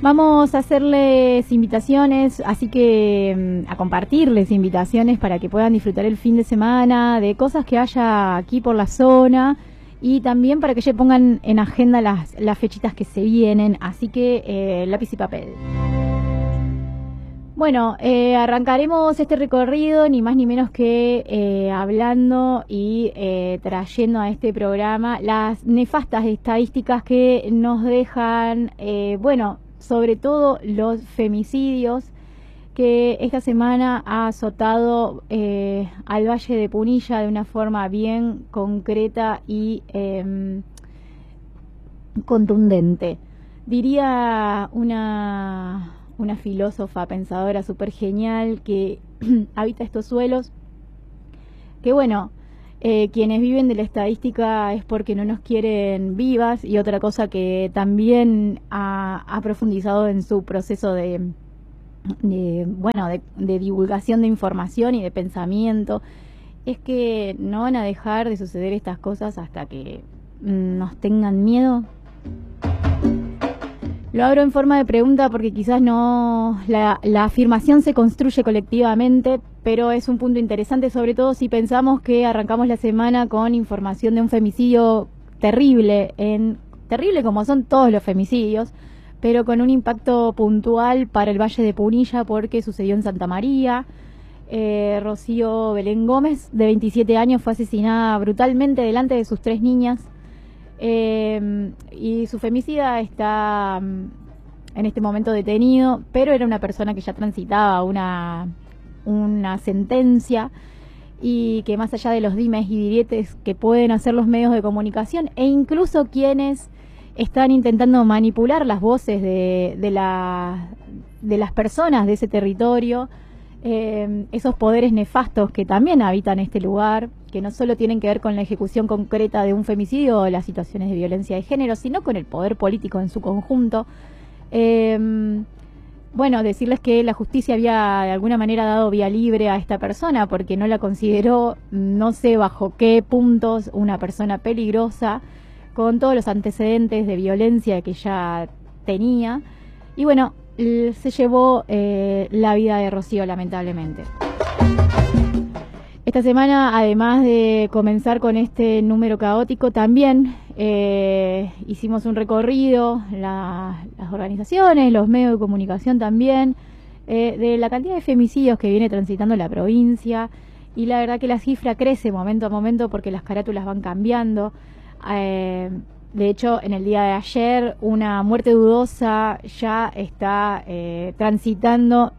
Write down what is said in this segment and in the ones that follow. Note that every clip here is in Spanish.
Vamos a hacerles invitaciones, así que a compartirles invitaciones para que puedan disfrutar el fin de semana de cosas que haya aquí por la zona y también para que ya pongan en agenda las fechitas que se vienen, así que lápiz y papel. Bueno, arrancaremos este recorrido ni más ni menos que hablando y trayendo a este programa las nefastas estadísticas que nos dejan, sobre todo los femicidios que esta semana ha azotado al Valle de Punilla de una forma bien concreta y contundente. Diría una filósofa pensadora súper genial que habita estos suelos, que quienes viven de la estadística es porque no nos quieren vivas, y otra cosa que también ha profundizado en su proceso de divulgación de información y de pensamiento, es que no van a dejar de suceder estas cosas hasta que nos tengan miedo. Lo abro en forma de pregunta porque quizás no la afirmación se construye colectivamente, pero es un punto interesante, sobre todo si pensamos que arrancamos la semana con información de un femicidio terrible, terrible como son todos los femicidios, pero con un impacto puntual para el Valle de Punilla porque sucedió en Santa María. Rocío Belén Gómez, de 27 años, fue asesinada brutalmente delante de sus 3 niñas. Y su femicida está en este momento detenido, pero era una persona que ya transitaba una sentencia, y que más allá de los dimes y diretes que pueden hacer los medios de comunicación e incluso quienes están intentando manipular las voces de las personas de ese territorio, esos poderes nefastos que también habitan este lugar, que no solo tienen que ver con la ejecución concreta de un femicidio o las situaciones de violencia de género, sino con el poder político en su conjunto. Decirles que la justicia había de alguna manera dado vía libre a esta persona porque no la consideró, no sé bajo qué puntos, una persona peligrosa, con todos los antecedentes de violencia que ya tenía. Y se llevó la vida de Rocío, lamentablemente. Esta semana, además de comenzar con este número caótico, también hicimos un recorrido, las organizaciones, los medios de comunicación también, de la cantidad de femicidios que viene transitando la provincia, y la verdad que la cifra crece momento a momento porque las carátulas van cambiando. De hecho, en el día de ayer, una muerte dudosa ya está transitando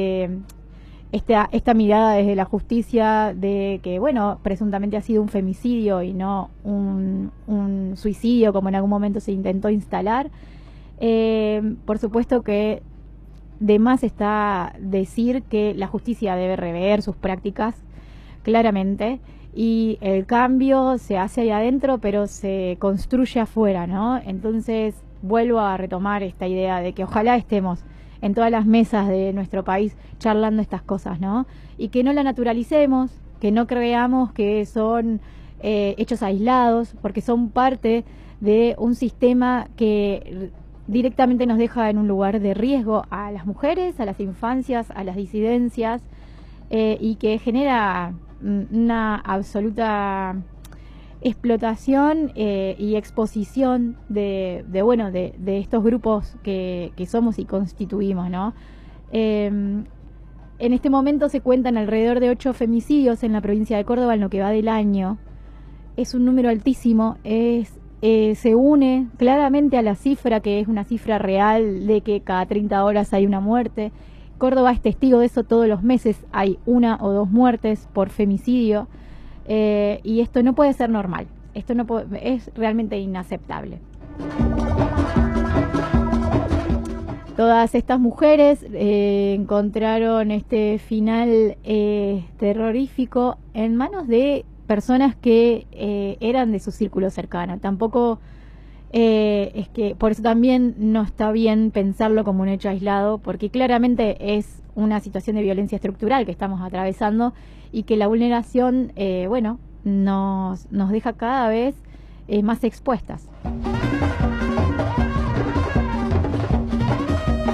esta mirada desde la justicia de que, presuntamente ha sido un femicidio y no un suicidio, como en algún momento se intentó instalar. Por supuesto que de más está decir que la justicia debe rever sus prácticas claramente, y el cambio se hace ahí adentro, pero se construye afuera, ¿no? Entonces vuelvo a retomar esta idea de que ojalá estemos en todas las mesas de nuestro país charlando estas cosas, ¿no? Y que no la naturalicemos, que no creamos que son hechos aislados, porque son parte de un sistema que directamente nos deja en un lugar de riesgo a las mujeres, a las infancias, a las disidencias, y que genera una absoluta explotación y exposición de estos grupos que somos y constituimos, ¿no? En este momento se cuentan alrededor de 8 femicidios en la provincia de Córdoba en lo que va del año. Es un número altísimo, se une claramente a la cifra, que es una cifra real de que cada 30 horas hay una muerte. Córdoba es testigo de eso, todos los meses hay 1 o 2 muertes por femicidio, y esto no puede ser normal, es realmente inaceptable. Todas estas mujeres encontraron este final terrorífico en manos de personas que eran de su círculo cercano. Tampoco es que por eso también no está bien pensarlo como un hecho aislado, porque claramente es una situación de violencia estructural que estamos atravesando, y que la vulneración nos deja cada vez más expuestas.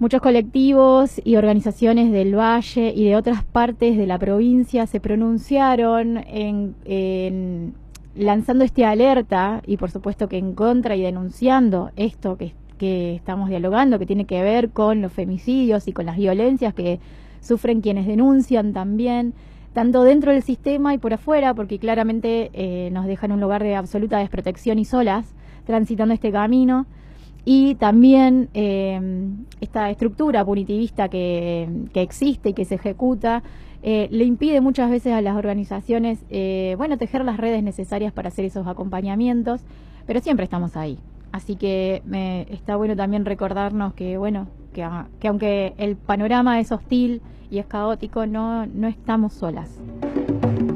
Muchos colectivos y organizaciones del Valle y de otras partes de la provincia se pronunciaron lanzando este alerta y por supuesto que en contra y denunciando esto que estamos dialogando, que tiene que ver con los femicidios y con las violencias que sufren quienes denuncian también, tanto dentro del sistema y por afuera, porque claramente nos dejan en un lugar de absoluta desprotección y solas, transitando este camino. Y también esta estructura punitivista que existe y que se ejecuta le impide muchas veces a las organizaciones tejer las redes necesarias para hacer esos acompañamientos, pero siempre estamos ahí. Así que está bueno también recordarnos que aunque el panorama es hostil y es caótico, no estamos solas.